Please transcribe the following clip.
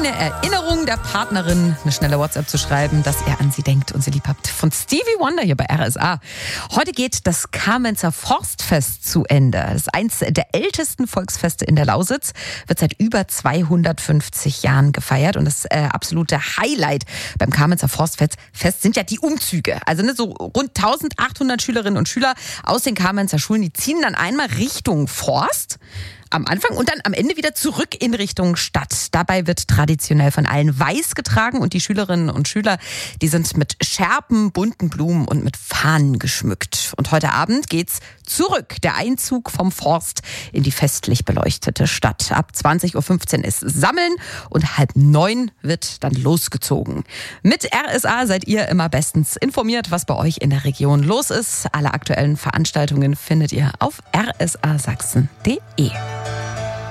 eine Erinnerung der Partnerin, eine schnelle WhatsApp zu schreiben, dass ihr an sie denkt und sie lieb habt. Von Stevie Wonder hier bei RSA. Heute geht das Kamenzer Forstfest zu Ende. Das ist eins der ältesten Volksfeste in der Lausitz, wird seit über 250 Jahren gefeiert. Und das absolute Highlight beim Kamenzer Forstfest sind ja die Umzüge. Also so rund 1800 Schülerinnen und Schüler aus den Kamenzer Schulen, die ziehen dann einmal Richtung Forst am Anfang und dann am Ende wieder zurück in Richtung Stadt. Dabei wird traditionell von allen weiß getragen und die Schülerinnen und Schüler, die sind mit Schärpen, bunten Blumen und mit Fahnen geschmückt. Und heute Abend geht's zurück, der Einzug vom Forst in die festlich beleuchtete Stadt. Ab 20.15 Uhr ist Sammeln und 8:30 wird dann losgezogen. Mit RSA seid ihr immer bestens informiert, was bei euch in der Region los ist. Alle aktuellen Veranstaltungen findet ihr auf rsasachsen.de.